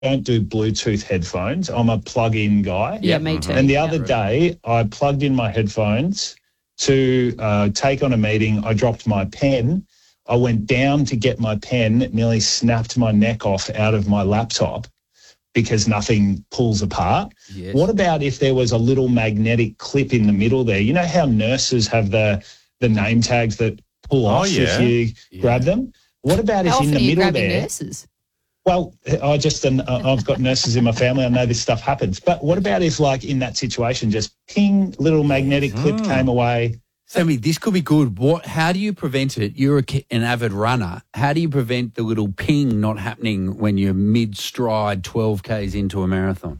don't do Bluetooth headphones. I'm a plug-in guy. Yeah, me too. And the other day, I plugged in my headphones to take on a meeting. I dropped my pen. I went down to get my pen, nearly snapped my neck off out of my laptop because nothing pulls apart. Yes. What about if there was a little magnetic clip in the middle there? You know how nurses have the name tags that pull off if you grab them? What about if in the middle there? Nurses? Well, I've got nurses in my family. I know this stuff happens. But what about if, like, in that situation, just ping, little magnetic clip came away? Sammy, this could be good. How do you prevent it? You're an avid runner. How do you prevent the little ping not happening when you're mid-stride 12 Ks into a marathon?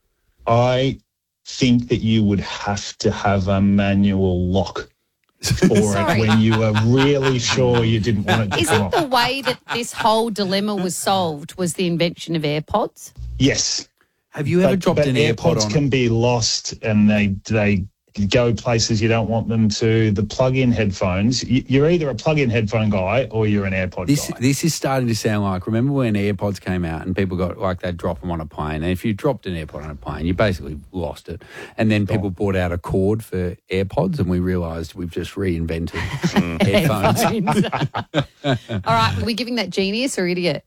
I think that you would have to have a manual lock for it when you were really sure you didn't want it to come off. Isn't the way that this whole dilemma was solved was the invention of AirPods? Yes. Have you ever dropped an AirPod AirPods on? can be lost and they go places you don't want them to. The plug-in headphones, you're either a plug-in headphone guy or you're an AirPod guy. This is starting to sound like, remember when AirPods came out and people got, like, they'd drop them on a plane, and if you dropped an AirPod on a plane, you basically lost it. And then people brought out a cord for AirPods and we realised we've just reinvented headphones. All right, are we giving that genius or idiot?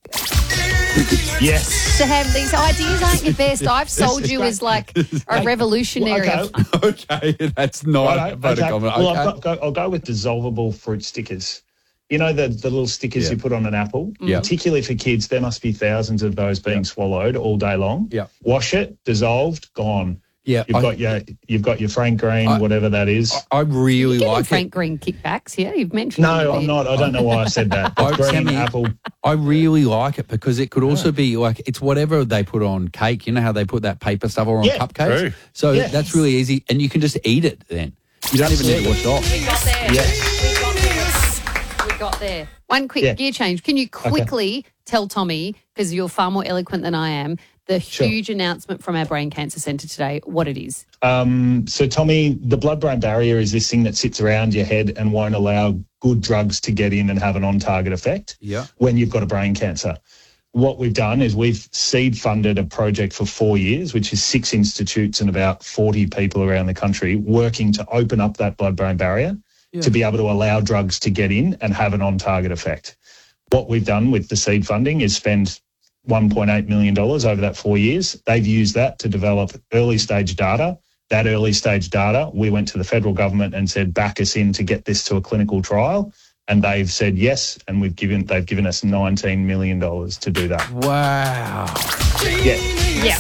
Yes. Sam, these ideas aren't your best. I've sold you as like a revolutionary. Okay, that's not a vote of comment. Well, I'll go with dissolvable fruit stickers. You know the little stickers you put on an apple? Yeah. Particularly for kids, there must be thousands of those being swallowed all day long. Yeah. Wash it, dissolved, gone. Yeah, you've got your Frank Green, whatever that is. I really You're like it. Frank Green kickbacks, yeah? You've mentioned No, I'm not. I don't know why I said that. Green apple. I really like it because it could also be like, it's whatever they put on cake. You know how they put that paper stuff on cupcakes? True. So that's really easy. And you can just eat it then. You don't even need to wash it off. We got there. Yes. We got there. One quick gear change. Can you quickly tell Tommy, because you're far more eloquent than I am, the huge announcement from our Brain Cancer Centre today, what it is? So, Tommy, the blood-brain barrier is this thing that sits around your head and won't allow good drugs to get in and have an on-target effect when you've got a brain cancer. What we've done is we've seed-funded a project for 4 years, which is 6 institutes and about 40 people around the country working to open up that blood-brain barrier to be able to allow drugs to get in and have an on-target effect. What we've done with the seed funding is spend $1.8 million over that 4 years. They've used that to develop early stage data. That early stage data, we went to the federal government and said, back us in to get this to a clinical trial. And they've said yes, and they've given us $19 million to do that. Wow. Yeah.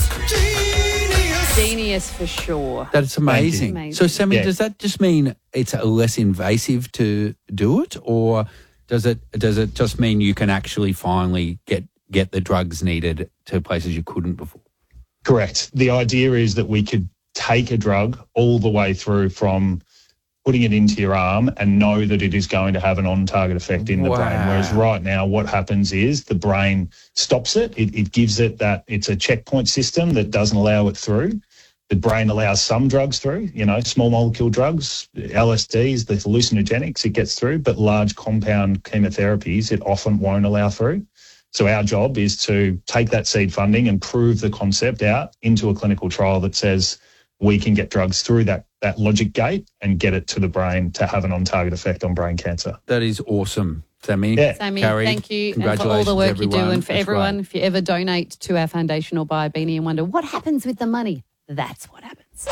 Genius for sure. That's amazing. So, Sammy, does that just mean it's less invasive to do it, or does it just mean you can actually finally get the drugs needed to places you couldn't before? Correct. The idea is that we could take a drug all the way through from putting it into your arm and know that it is going to have an on-target effect in the brain. Whereas right now what happens is the brain stops it. It gives it that it's a checkpoint system that doesn't allow it through. The brain allows some drugs through, small molecule drugs, LSDs, the hallucinogenics, it gets through, but large compound chemotherapies, it often won't allow through. So our job is to take that seed funding and prove the concept out into a clinical trial that says we can get drugs through that logic gate and get it to the brain to have an on-target effect on brain cancer. That is awesome, Sammy. Sammy, Carrie, thank you and for congratulations, all the work everyone. you do. And for That's everyone, great. if you ever donate to our foundation or buy a beanie and wonder what happens with the money, that's what happens.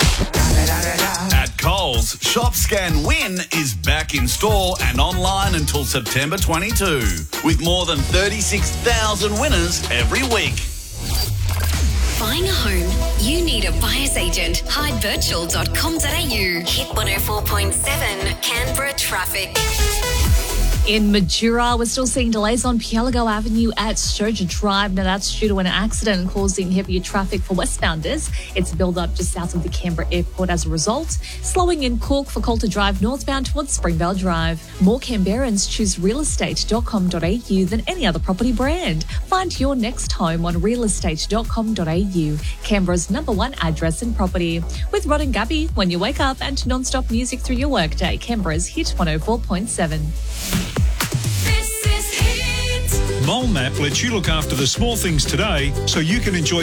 At Coles, Shop Scan Win is back in store and online until September 22, with more than 36,000 winners every week. Buying a home, you need a buyer's agent. Hidevirtual.com.au. Hit 104.7 Canberra traffic. In Majura, we're still seeing delays on Pielago Avenue at Sturgeon Drive. Now, that's due to an accident causing heavier traffic for westbounders. It's a build-up just south of the Canberra Airport as a result. Slowing in Cook for Coulter Drive northbound towards Springvale Drive. More Canberrans choose realestate.com.au than any other property brand. Find your next home on realestate.com.au, Canberra's #1 address in property. With Rod and Gabby, when you wake up, and non-stop music through your workday, Canberra's Hit 104.7. MoleMap lets you look after the small things today so you can enjoy